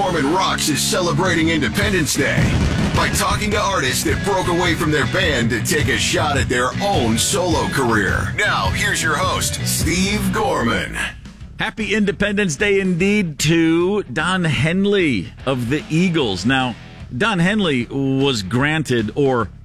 Gorman Rocks is celebrating Independence Day by talking to artists that broke away from their band to take a shot at their own solo career. Now, here's your host, Steve Gorman. Happy Independence Day indeed to Don Henley of the Eagles. Now, Don Henley was granted, or